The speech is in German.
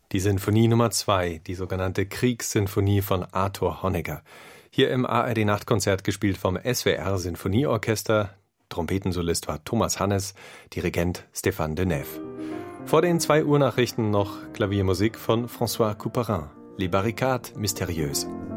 Die Sinfonie Nummer 2, die sogenannte Kriegssinfonie von Arthur Honegger. Hier im ARD-Nachtkonzert gespielt vom SWR Sinfonieorchester. Trompetensolist war Thomas Hannes, Dirigent Stéphane Denève. Vor den 2 Uhr Nachrichten noch Klaviermusik von François Couperin. Les Barricades mystérieuses.